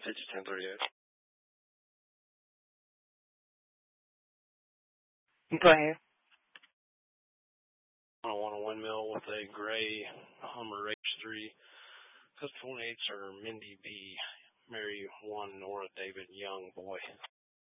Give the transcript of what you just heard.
Digit 1038. Go ahead. I want a windmill with a gray Hummer H3. Code 28s are Mindy B, Mary 1, Nora David Young, boy.